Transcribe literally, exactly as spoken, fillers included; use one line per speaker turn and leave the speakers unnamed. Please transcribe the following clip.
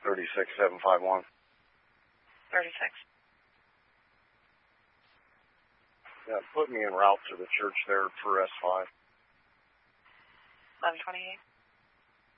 thirty-six seven five one.
thirty-six.
Yeah, put me en route to the church there for S five.
eleven twenty-eight.